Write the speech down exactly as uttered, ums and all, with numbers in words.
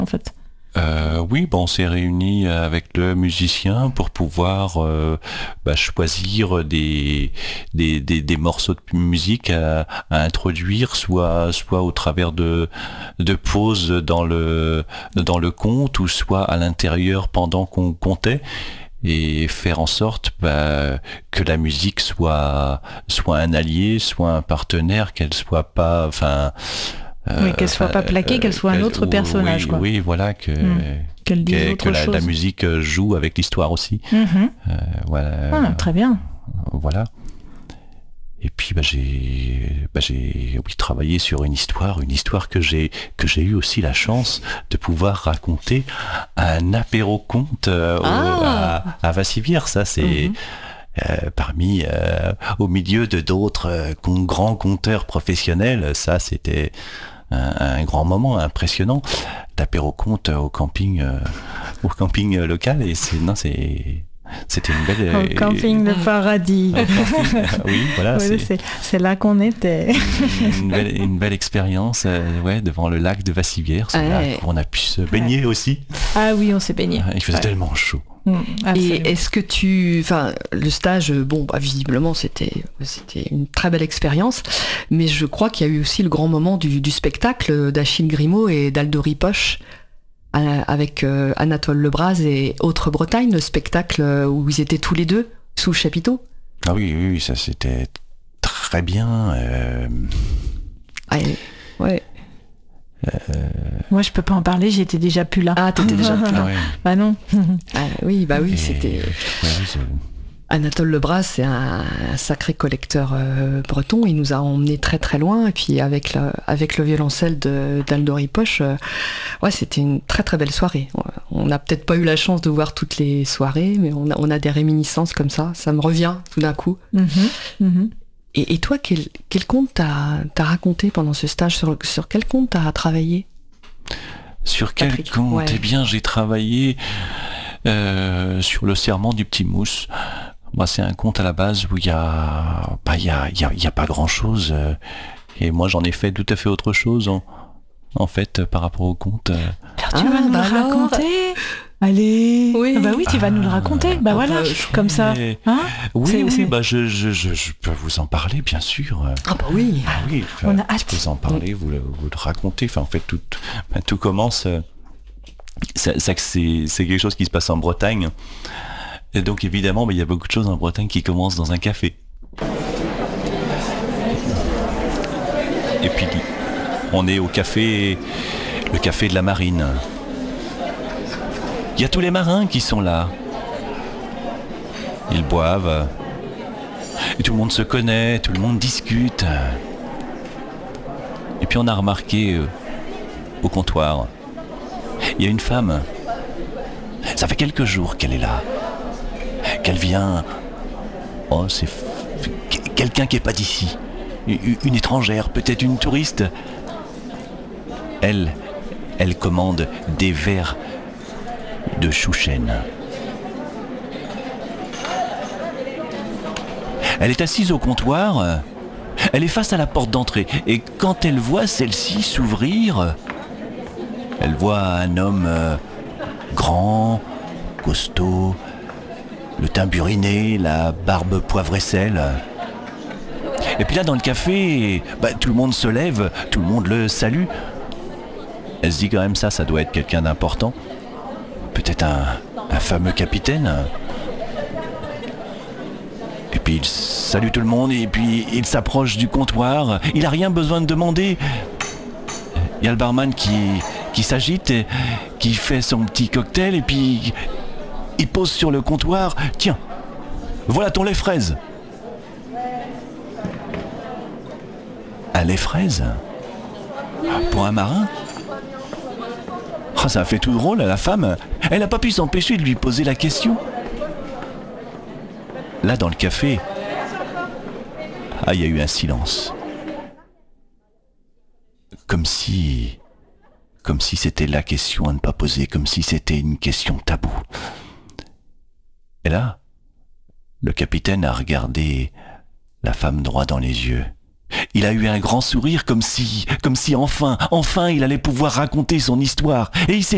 en fait. Euh, oui, bon, on s'est réunis avec le musicien pour pouvoir euh, bah, choisir des, des, des, des morceaux de musique à, à introduire, soit, soit au travers de, de pauses dans le, dans le conte, ou soit à l'intérieur pendant qu'on comptait, et faire en sorte bah, que la musique soit, soit un allié, soit un partenaire, qu'elle soit pas... enfin. Euh, oui, qu'elle soit pas plaquée, qu'elle soit un autre personnage. Oui, quoi. oui, voilà, que, mmh. qu'elle dise que, autre que la, chose. la musique joue avec l'histoire aussi. Mmh. Euh, voilà. Ah, très bien. Voilà. Et puis bah, j'ai, bah, j'ai oui, travaillé sur une histoire, une histoire que j'ai, que j'ai eu aussi la chance de pouvoir raconter à un apéro-conte euh, ah. à, à Vassivière. Ça, c'est... Mmh. Euh, parmi euh, au milieu de d'autres euh, grands conteurs professionnels, ça c'était un, un grand moment impressionnant d'apéro-conte au camping euh, au camping local, et c'est non c'est c'était une belle au camping de paradis. Camping, oui, voilà, oui, c'est, c'est, c'est là qu'on était. une, belle, une belle expérience, euh, ouais, devant le lac de Vassivière, c'est ah, là ouais. qu'on a pu se baigner ouais. aussi. Ah oui, on s'est baigné. Il faisait ouais. tellement chaud. Mmh, et est-ce que tu, enfin, le stage, bon, bah, visiblement c'était, c'était une très belle expérience, mais je crois qu'il y a eu aussi le grand moment du, du spectacle d'Achille Grimaud et d'Aldo Ripoche avec euh, Anatole Lebras et Autre Bretagne, le spectacle où ils étaient tous les deux sous le chapiteau. Ah oui, oui, ça c'était très bien. Euh... Ah, ouais. Euh... Moi, je peux pas en parler, j'étais déjà plus là. Ah, t'étais déjà plus là. Ouais. Bah non. Ah, oui, bah oui, Et... c'était. Ouais, c'est... Anatole Lebras, c'est un, un sacré collecteur euh, breton. Il nous a emmenés très très loin. Et puis avec le, avec le violoncelle de, d'Aldo Ripoche, euh, ouais, c'était une très très belle soirée. On n'a peut-être pas eu la chance de voir toutes les soirées, mais on a, on a des réminiscences comme ça. Ça me revient tout d'un coup. Mm-hmm. Mm-hmm. Et, et toi, quel, quel conte t'as, t'as raconté pendant ce stage? Sur, sur quel conte t'as travaillé? Sur quel Patrick, conte? ouais. Eh bien, j'ai travaillé euh, sur le serment du petit Mousse. Moi, c'est un conte à la base où il y a, bah, il y a, il y a, il y a pas grand-chose. Euh, et moi, j'en ai fait tout à fait autre chose, en, en fait, par rapport au conte. Euh. Alors, tu ah, vas nous bah le raconter? Allez. Oui. Ah bah oui, tu vas ah, nous le raconter. Bah voilà, bah, comme ça. Hein oui, c'est, oui, c'est... bah je, je, je, je peux vous en parler, bien sûr. Ah bah oui. Ah oui. On a hâte. Je peux vous en parler, vous, vous le raconter. Enfin, en fait, tout, tout commence. Euh, ça, ça, c'est, c'est quelque chose qui se passe en Bretagne. Et donc évidemment, bah, il y a beaucoup de choses en Bretagne qui commencent dans un café. Et puis, on est au café, le café de la Marine. Il y a tous les marins qui sont là. Ils boivent. Et tout le monde se connaît, tout le monde discute. Et puis on a remarqué euh, au comptoir, il y a une femme. Ça fait quelques jours qu'elle est là. Qu'elle vient... Oh, c'est f... quelqu'un qui n'est pas d'ici. Une étrangère, peut-être une touriste. Elle, elle commande des verres de chouchen. Elle est assise au comptoir. Elle est face à la porte d'entrée. Et quand elle voit celle-ci s'ouvrir, elle voit un homme euh, grand, costaud, le teint buriné, la barbe poivre et sel. Et puis là, dans le café, bah, tout le monde se lève, tout le monde le salue. Elle se dit quand même ça, ça doit être quelqu'un d'important. Peut-être un, un fameux capitaine. Et puis il salue tout le monde et puis il s'approche du comptoir. Il n'a rien besoin de demander. Il y a le barman qui, qui s'agite, et qui fait son petit cocktail et puis... il pose sur le comptoir. Tiens, voilà ton lait fraise. Un lait fraise? Pour un marin? Oh, ça a fait tout drôle à la femme. Elle n'a pas pu s'empêcher de lui poser la question. Là, dans le café, ah, il y a eu un silence. Comme si... Comme si c'était la question à ne pas poser, comme si c'était une question taboue. Et là, le capitaine a regardé la femme droit dans les yeux. Il a eu un grand sourire comme si, comme si enfin, enfin il allait pouvoir raconter son histoire. Et il s'est